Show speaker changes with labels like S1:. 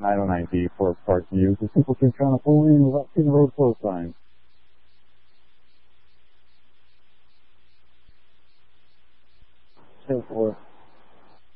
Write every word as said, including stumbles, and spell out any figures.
S1: nine oh nine D for park use as people can kind of pull in without seeing road close signs.
S2: ten four.